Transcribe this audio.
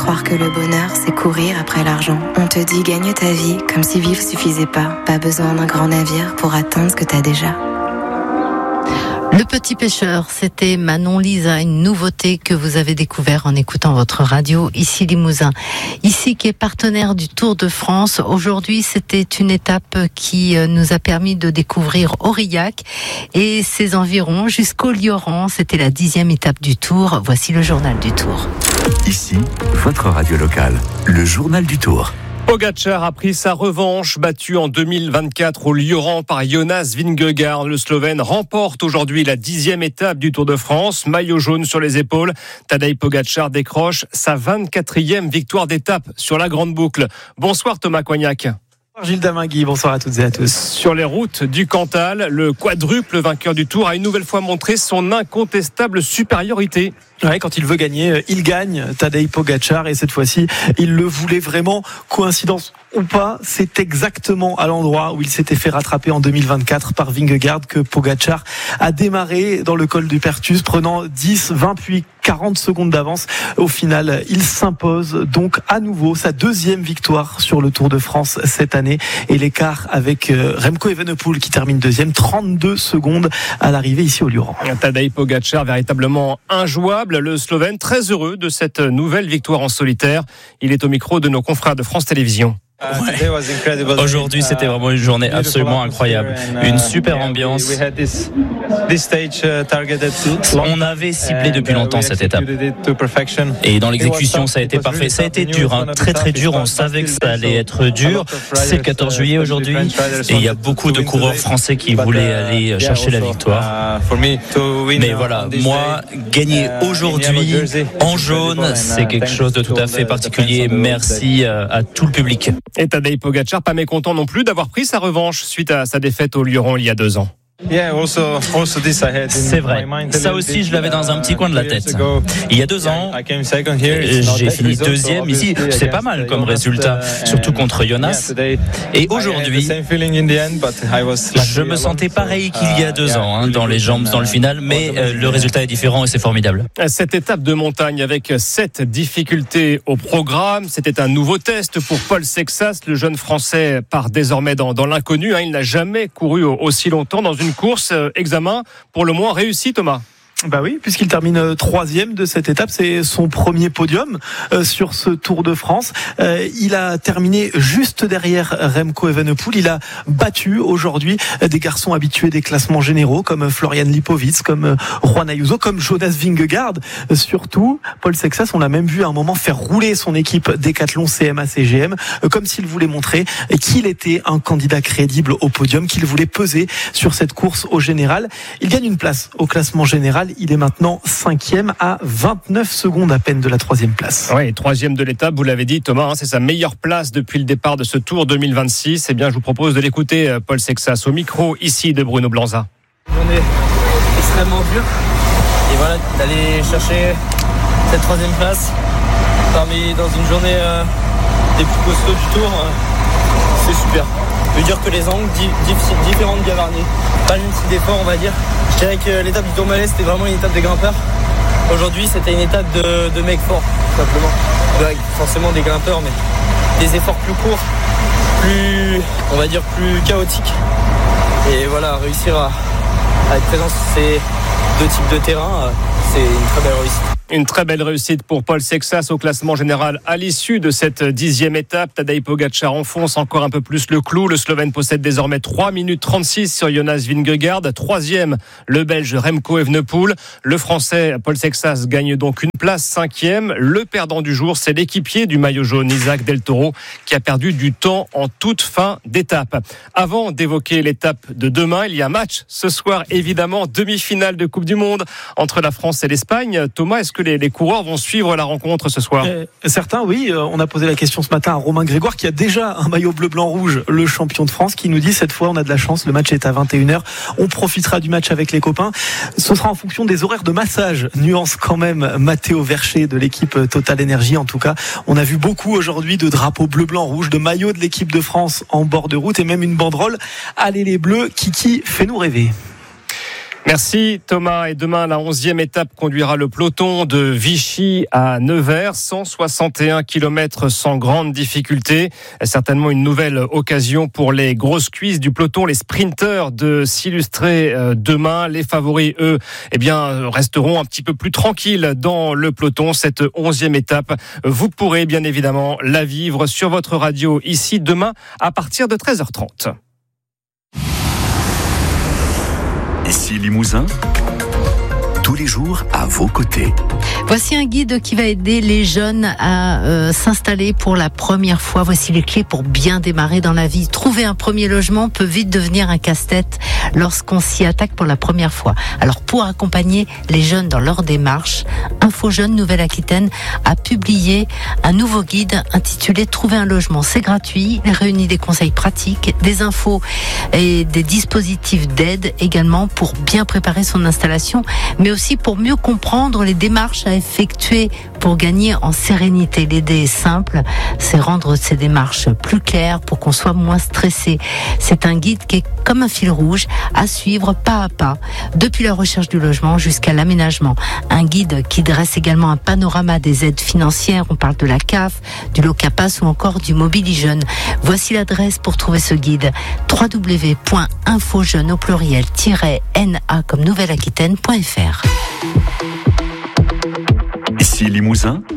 croire que le bonheur, c'est courir après l'argent. On te dit gagne ta vie, comme si vivre suffisait pas. Pas besoin d'un grand navire pour atteindre ce que t'as déjà. Le Petit Pêcheur, c'était Manon Lisa, une nouveauté que vous avez découvert en écoutant votre radio, ici Limousin. Ici qui est partenaire du Tour de France. Aujourd'hui, c'était une étape qui nous a permis de découvrir Aurillac et ses environs jusqu'au Lioran. C'était la 10e étape du Tour. Voici le journal du Tour. Ici, votre radio locale, le journal du Tour. Pogačar a pris sa revanche, battu en 2024 au Lioran par Jonas Vingegaard. Le Slovène remporte aujourd'hui la 10e étape du Tour de France. Maillot jaune sur les épaules, Tadej Pogačar décroche sa 24e victoire d'étape sur la grande boucle. Bonsoir Thomas Coignac. Gilles Damingui, bonsoir à toutes et à tous. Sur les routes du Cantal, le quadruple vainqueur du Tour a une nouvelle fois montré son incontestable supériorité. Ouais, quand il veut gagner, il gagne, Tadej Pogačar, et cette fois-ci, il le voulait vraiment. Coïncidence ou pas, c'est exactement à l'endroit où il s'était fait rattraper en 2024 par Vingegaard que Pogačar a démarré dans le col du Perthus, prenant 10, 20 puis 40 secondes d'avance. Au final, il s'impose donc à nouveau sa 2e victoire sur le Tour de France cette année, et l'écart avec Remco Evenepoel qui termine 2e, 32 secondes à l'arrivée ici au Lioran. Tadej Pogačar véritablement injouable. Le Slovène très heureux de cette nouvelle victoire en solitaire. Il est au micro de nos confrères de France Télévisions. Ouais. Aujourd'hui, c'était vraiment une journée absolument incroyable. Une super ambiance. On avait ciblé depuis longtemps cette étape. Et dans l'exécution, ça a été parfait. Ça a été dur, très très dur. On savait que ça allait être dur. C'est le 14 juillet aujourd'hui. Et il y a beaucoup de coureurs français qui voulaient aller chercher la victoire. Mais voilà, moi, gagner aujourd'hui en jaune, c'est quelque chose de tout à fait particulier. Merci à tout le public. Et Tadej Pogačar, pas mécontent non plus d'avoir pris sa revanche suite à sa défaite au Lioran il y a 2 ans. C'est vrai. Ça aussi, je l'avais dans un petit coin de la tête. Il y a 2 ans, j'ai fini 2e ici. C'est pas mal comme résultat, surtout contre Jonas. Et aujourd'hui, je me sentais pareil qu'il y a 2 ans, dans les jambes, dans le final, mais le résultat est différent et c'est formidable. Cette étape de montagne avec 7 difficultés au programme, c'était un nouveau test pour Paul Sexas. Le jeune Français part désormais dans l'inconnu. Il n'a jamais couru aussi longtemps dans une course, examen pour le moins réussi, Thomas. Bah oui, puisqu'il termine 3e de cette étape, c'est son premier podium sur ce Tour de France. Il a terminé juste derrière Remco Evenepoel. Il a battu aujourd'hui des garçons habitués des classements généraux comme Florian Lipovitz, comme Juan Ayuso, comme Jonas Vingegaard. Surtout, Paul Sexas, on l'a même vu à un moment faire rouler son équipe Decathlon CMA-CGM, comme s'il voulait montrer qu'il était un candidat crédible au podium, qu'il voulait peser sur cette course au général. Il gagne une place au classement général. Il est maintenant 5e à 29 secondes à peine de la 3e place. Oui, 3e de l'étape, vous l'avez dit Thomas, c'est sa meilleure place depuis le départ de ce Tour 2026. Eh bien, je vous propose de l'écouter, Paul Sexas, au micro ici de Bruno Blanza. On est extrêmement dur et voilà, d'aller chercher cette 3e place dans une journée des plus costauds du Tour, c'est super. Je veux dire que les angles différents de Gavarnie, pas le même type d'effort, on va dire. Je dirais que l'étape du Tourmalet, c'était vraiment une étape de grimpeurs. Aujourd'hui, c'était une étape de mecs forts, tout simplement. Avec forcément des grimpeurs, mais des efforts plus courts, on va dire plus chaotiques. Et voilà, réussir à être présent sur ces 2 types de terrain, c'est une très belle réussite. Une très belle réussite pour Paul Sexas au classement général à l'issue de cette 10e étape. Tadej Pogačar enfonce encore un peu plus le clou. Le Slovène possède désormais 3 minutes 36 sur Jonas Vingegaard. 3e, le Belge Remco Evenepoel. Le Français Paul Sexas gagne donc une place, 5e. Le perdant du jour, c'est l'équipier du maillot jaune, Isaac Del Toro, qui a perdu du temps en toute fin d'étape. Avant d'évoquer l'étape de demain, il y a match ce soir, évidemment, demi-finale de Coupe du Monde entre la France et l'Espagne. Thomas, est-ce que les coureurs vont suivre la rencontre ce soir? Certains, oui. On a posé la question ce matin à Romain Grégoire, qui a déjà un maillot bleu-blanc-rouge, le champion de France, qui nous dit cette fois on a de la chance, le match est à 21h, on profitera du match avec les copains. Ce sera en fonction des horaires de massage, nuance quand même Matteo Vercher de l'équipe Total Energy. En tout cas, on a vu beaucoup aujourd'hui de drapeaux bleu-blanc-rouge, de maillots de l'équipe de France en bord de route et même une banderole. Allez les Bleus, Kiki, fais-nous rêver. Merci Thomas. Et demain, la 11e étape conduira le peloton de Vichy à Nevers. 161 km sans grande difficulté. Certainement une nouvelle occasion pour les grosses cuisses du peloton, les sprinteurs, de s'illustrer demain. Les favoris, eux, resteront un petit peu plus tranquilles dans le peloton. Cette 11e étape, vous pourrez bien évidemment la vivre sur votre radio ici demain à partir de 13h30. Ici Limousin, tous les jours à vos côtés. Voici un guide qui va aider les jeunes à s'installer pour la première fois. Voici les clés pour bien démarrer dans la vie. Trouver un premier logement peut vite devenir un casse-tête lorsqu'on s'y attaque pour la première fois. Alors pour accompagner les jeunes dans leur démarche, Info Jeunes Nouvelle-Aquitaine a publié un nouveau guide intitulé Trouver un logement. C'est gratuit, il réunit des conseils pratiques, des infos et des dispositifs d'aide également pour bien préparer son installation, mais aussi pour mieux comprendre les démarches à effectuer pour gagner en sérénité. L'idée est simple, c'est rendre ces démarches plus claires pour qu'on soit moins stressé. C'est un guide qui est comme un fil rouge à suivre pas à pas, depuis la recherche du logement jusqu'à l'aménagement. Un guide qui dresse également un panorama des aides financières. On parle de la CAF, du Locapass ou encore du Mobilijeunes. Voici l'adresse pour trouver ce guide: www.infojeunes au pluriel-na comme Nouvelle-Aquitaine.fr. Ici Limousin,